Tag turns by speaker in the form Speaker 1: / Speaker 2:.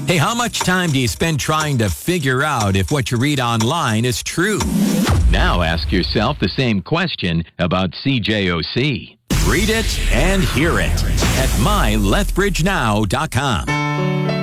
Speaker 1: Hey, how much time do you spend trying to figure out if what you read online is true? Now ask yourself the same question about CJOC. Read it and hear it at mylethbridgenow.com.